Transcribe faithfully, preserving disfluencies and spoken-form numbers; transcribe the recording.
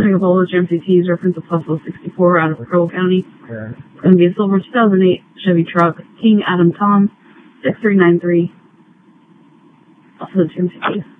Looking up all those G M C Ts, reference a plus sixty-four out of Pearl County. Yeah. It's going to be a silver two thousand eight Chevy truck, King Adam Tom, six three nine three. Also the G M C Ts.